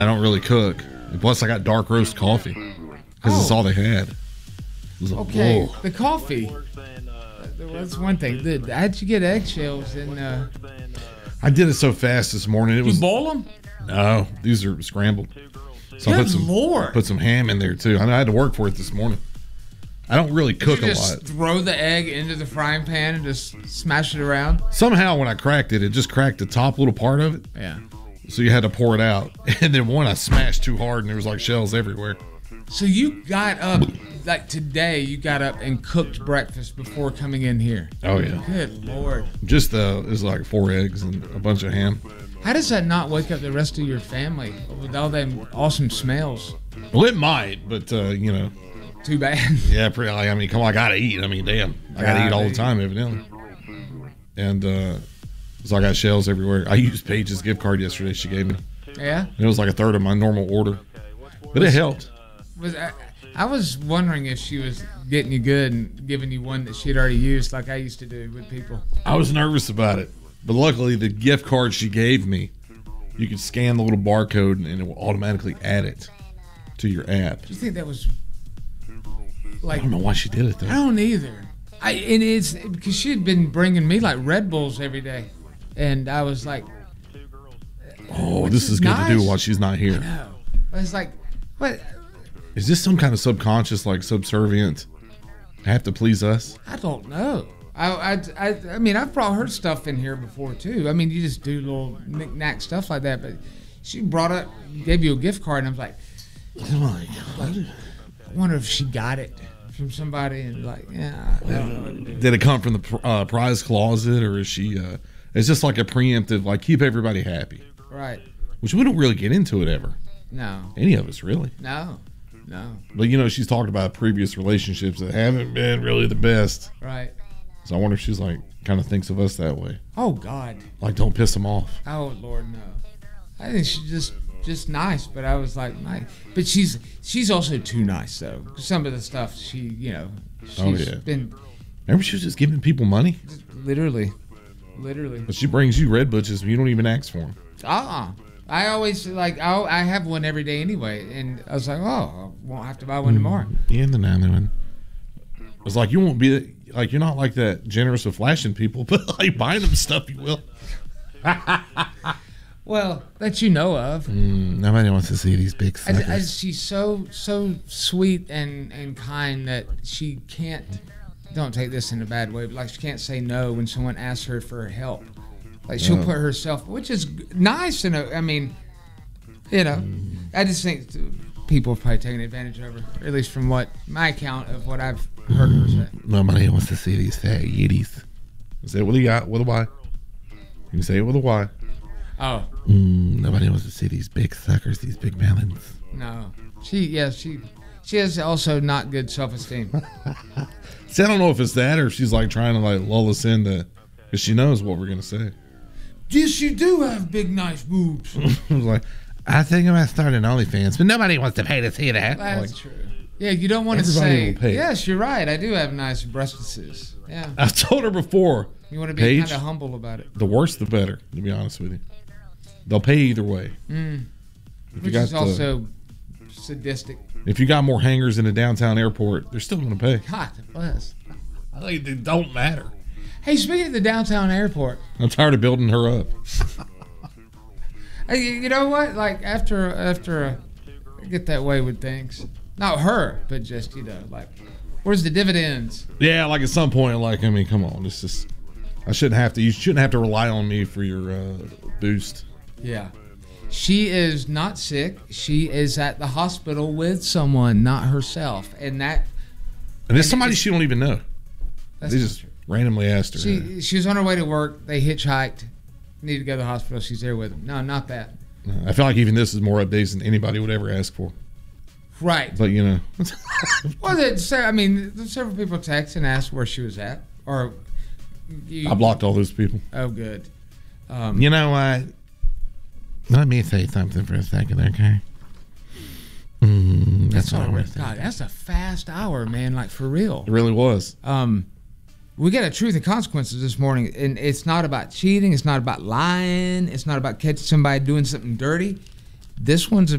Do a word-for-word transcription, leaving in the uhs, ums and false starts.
I don't really cook. Plus, I got dark roast coffee because Oh. it's all they had. It was like, Okay, whoa. the coffee. That's one thing. The- How'd you get eggshells and uh, I did it so fast this morning. It you was boil them? no, these are scrambled. So I Good put some Lord. put some ham in there too. I know I had to work for it this morning. I don't really Did cook you a just lot. throw the egg into the frying pan and just smash it around? Somehow when I cracked it, it just cracked the top little part of it. Yeah. So you had to pour it out. And then one I smashed too hard and there was like shells everywhere. So you got up, like today, you got up and cooked breakfast before coming in here. Oh yeah. Good Lord. Just uh it was like four eggs and a bunch of ham. How does that not wake up the rest of your family with all them awesome smells? Well, it might, but uh, you know, Too bad. yeah, pretty. Like, I mean, come on, I gotta eat. I mean, damn, I gotta eat all the Golly. time, evidently. And uh, so I got shells everywhere. I used Paige's gift card yesterday. She gave me. Yeah? It was like a third of my normal order, but it helped. Was I, I was wondering if she was getting you good and giving you one that she'd already used like I used to do with people. I was nervous about it, but luckily the gift card she gave me, you could scan the little barcode and it will automatically add it to your app. Do you think that was like I don't know why she did it though. I don't either. I and it's because she had been bringing me like Red Bulls every day, and I was like, Oh, this is good to do nice. while she's not here. no. I was like, what? Is this some kind of subconscious, like subservient? I have to please us. I don't know. I, I, I, I mean, I've brought her stuff in here before too. I mean, you just do little knick-knack stuff like that. But she brought up, gave you a gift card, and I was like, I wonder if she got it from somebody, and like, yeah, I don't know what to do. Did it come from the pr- uh, prize closet, or is she? Uh, it's just like a preemptive, like keep everybody happy, Right? which we don't really get into it ever. No, Any of us really. no, no. But you know, she's talked about previous relationships that haven't been really the best. Right? So I wonder if she's like kind of thinks of us that way. Oh God. Like, don't piss them off. Oh Lord, no. I think she's just just nice, but I was like, nice. But she's she's also too nice though. Some of the stuff she, you know, she's Oh, yeah. been Remember, she was just giving people money, just literally, literally. but she brings you red butches, and you don't even ask for them. Uh-uh. I always like I I have one every day anyway, and I was like, oh, I won't have to buy one tomorrow. Yeah, and the nine one. It's like you won't be like you're not like that generous with flashing people, but like buying them stuff, you will. Well, that you know of. Mm, nobody wants to see these big I, suckers. I, she's so so sweet and and kind that she can't. Don't take this in a bad way, but like she can't say no when someone asks her for help. Like she'll Oh. put herself, which is g- nice. And I mean, you know, I just think people have probably taken advantage of her, at least from what my account of what I've heard her say. Nobody wants to see these fat yiddies. Say it with a y, with a y. You can say it with a y. Oh Mm, nobody wants to see these big suckers, these big melons. no, she yeah she she has also not good self-esteem. See, I don't know if it's that or if she's like trying to like lull us into, because she knows what we're gonna say. Yes, you do have big nice boobs. I was like, I think I'm gonna start an OnlyFans, but nobody wants to pay to see that. That's Like, true. Yeah, you don't want to Everybody say. will pay. Yes, you're right. I do have nice breastises. Yeah, I've told her before, you want to be Paige? kind of humble about it. the worse the better. To be honest with you, they'll pay either way. Mm. If you Which got is the- also sadistic. if you got more hangers in a downtown airport, they're still gonna pay. God bless. I think it don't matter. Hey, speaking of the downtown airport, I'm tired of building her up. hey, you you know what? Like after after uh, I get that way with things, not her, but just you know, like where's the dividends? Yeah, like at some point, like I mean, come on, it's just I shouldn't have to. You shouldn't have to rely on me for your uh, boost. Yeah. She is not sick. She is at the hospital with someone, not herself, and that And it's And somebody it's- she don't even know. that's They not just true. randomly asked her. She she was on her way to work. They hitchhiked. Need to go to the hospital. She's there with them. No, not that. I feel like even this is more updates than anybody would ever ask for. Right. But you know, Well, it, so, I mean, several people text and asked where she was at, or you, I blocked all those people. Oh, good. Um, You know what? Let me say something for a second, okay? Mm, that's that's what I all want right. to say. God, that's a fast hour, man. Like for real. It really was. Um, we got a truth and consequences this morning, and it's not about cheating. It's not about lying. It's not about catching somebody doing something dirty. This one's